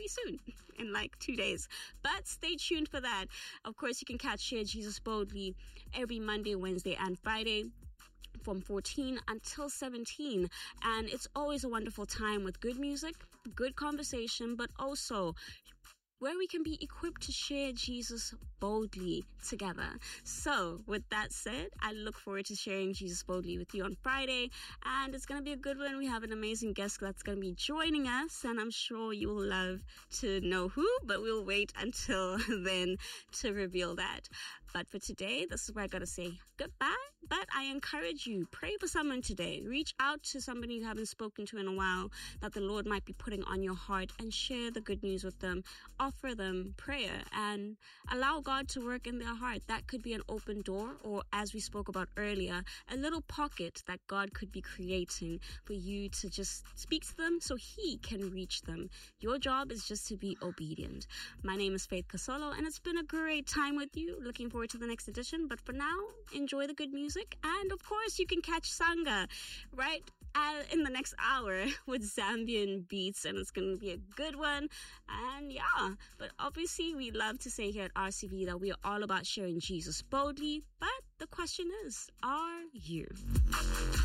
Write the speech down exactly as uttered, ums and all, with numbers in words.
very soon, in like two days. But stay tuned for that. Of course, you can catch Share Jesus Boldly every Monday, Wednesday, and Friday from fourteen until seventeen. And it's always a wonderful time with good music, good conversation, but also where we can be equipped to share Jesus boldly together. So with that said, I look forward to sharing Jesus boldly with you on Friday, and it's going to be a good one. We have an amazing guest that's going to be joining us, and I'm sure you will love to know who, but we'll wait until then to reveal that. But for today, this is where I got to say goodbye. But I encourage you, pray for someone today. Reach out to somebody you haven't spoken to in a while that the Lord might be putting on your heart, and share the good news with them. Offer them prayer and allow God to work in their heart. That could be an open door, or as we spoke about earlier, a little pocket that God could be creating for you to just speak to them so He can reach them. Your job is just to be obedient. My name is Faith Kasolo, and it's been a great time with you. Looking forward to the next edition. But for now, enjoy the good music. And of course, you can catch Sangha right uh, in the next hour with Zambian beats, and it's going to be a good one. And yeah, but obviously we love to say here at R C V that we are all about sharing Jesus boldly. But the question is, are you?